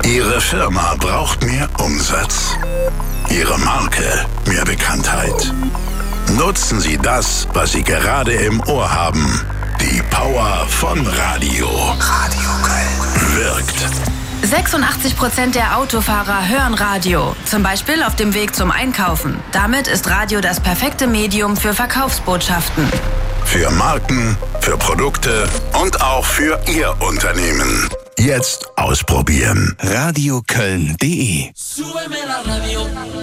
Ihre Firma braucht mehr Umsatz. Ihre Marke mehr Bekanntheit. Nutzen Sie das, was Sie gerade im Ohr haben. Die Power von Radio. Radio Köln. Wirkt. 86% der Autofahrer hören Radio, zum Beispiel auf dem Weg zum Einkaufen. Damit ist Radio das perfekte Medium für Verkaufsbotschaften. Für Marken, für Produkte und auch für Ihr Unternehmen. Jetzt ausprobieren. radioköln.de Súbeme la radio.